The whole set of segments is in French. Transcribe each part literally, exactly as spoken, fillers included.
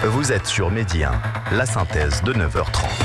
Vous êtes sur Midi un, la synthèse de neuf heures trente.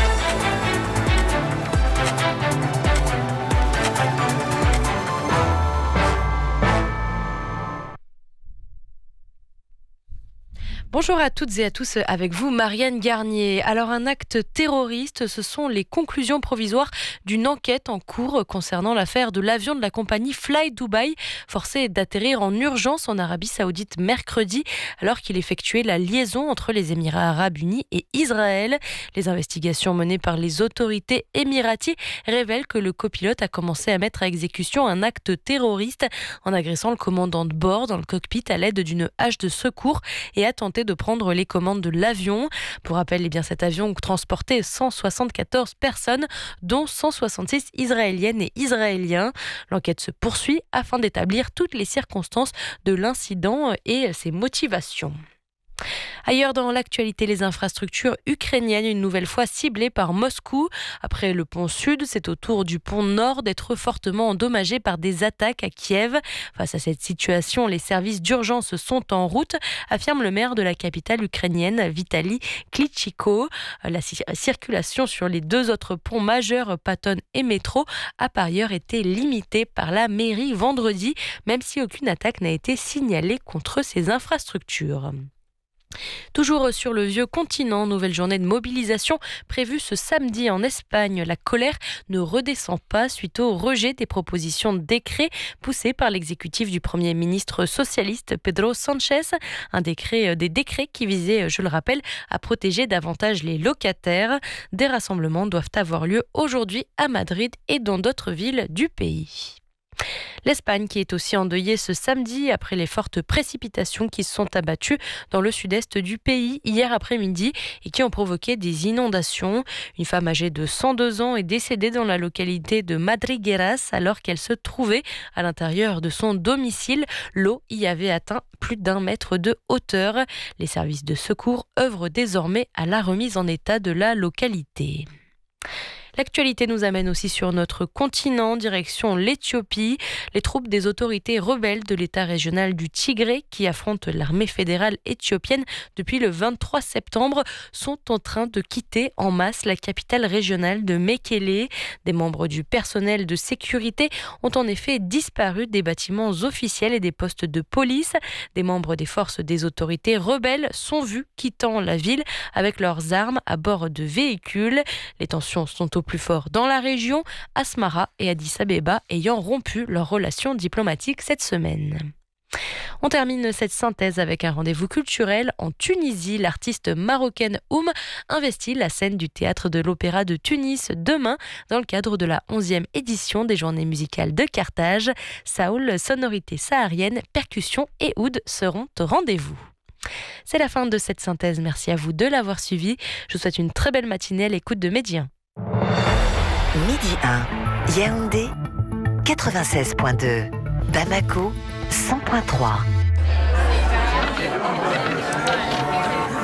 Bonjour à toutes et à tous, avec vous Marianne Garnier. Alors un acte terroriste, ce sont les conclusions provisoires d'une enquête en cours concernant l'affaire de l'avion de la compagnie Fly Dubai, forcé d'atterrir en urgence en Arabie Saoudite mercredi, alors qu'il effectuait la liaison entre les Émirats Arabes Unis et Israël. Les investigations menées par les autorités émiraties révèlent que le copilote a commencé à mettre à exécution un acte terroriste en agressant le commandant de bord dans le cockpit à l'aide d'une hache de secours et a tenté de prendre les commandes de l'avion. Pour rappel, eh bien, cet avion transportait cent soixante-quatorze personnes, dont cent soixante-six israéliennes et israéliens. L'enquête se poursuit afin d'établir toutes les circonstances de l'incident et ses motivations. Ailleurs dans l'actualité, les infrastructures ukrainiennes, une nouvelle fois ciblées par Moscou. Après le pont sud, c'est au tour du pont nord d'être fortement endommagé par des attaques à Kiev. Face à cette situation, les services d'urgence sont en route, affirme le maire de la capitale ukrainienne, Vitali Klitschko. La circulation sur les deux autres ponts majeurs, Patton et Métro, a par ailleurs été limitée par la mairie vendredi, même si aucune attaque n'a été signalée contre ces infrastructures. Toujours sur le vieux continent, nouvelle journée de mobilisation prévue ce samedi en Espagne. La colère ne redescend pas suite au rejet des propositions de décret poussées par l'exécutif du Premier ministre socialiste Pedro Sánchez. Un décret, des décrets qui visaient, je le rappelle, à protéger davantage les locataires. Des rassemblements doivent avoir lieu aujourd'hui à Madrid et dans d'autres villes du pays. L'Espagne qui est aussi endeuillée ce samedi après les fortes précipitations qui se sont abattues dans le sud-est du pays hier après-midi et qui ont provoqué des inondations. Une femme âgée de cent deux ans est décédée dans la localité de Madrigueras alors qu'elle se trouvait à l'intérieur de son domicile. L'eau y avait atteint plus d'un mètre de hauteur. Les services de secours œuvrent désormais à la remise en état de la localité. L'actualité nous amène aussi sur notre continent, direction l'Éthiopie. Les troupes des autorités rebelles de l'État régional du Tigré, qui affrontent l'armée fédérale éthiopienne depuis le vingt-trois septembre, sont en train de quitter en masse la capitale régionale de Mekele. Des membres du personnel de sécurité ont en effet disparu des bâtiments officiels et des postes de police. Des membres des forces des autorités rebelles sont vus quittant la ville avec leurs armes à bord de véhicules. Les tensions sont au plus fort dans la région, Asmara et Addis Abeba ayant rompu leurs relations diplomatiques cette semaine. On termine cette synthèse avec un rendez-vous culturel. En Tunisie, l'artiste marocaine Oum investit la scène du théâtre de l'Opéra de Tunis demain dans le cadre de la onzième édition des Journées musicales de Carthage. Saoul, sonorité saharienne, percussion et oud seront au rendez-vous. C'est la fin de cette synthèse. Merci à vous de l'avoir suivi. Je vous souhaite une très belle matinée à l'écoute de Midi un. Midi un, Yaoundé quatre-vingt-seize point deux, Bamako cent point trois.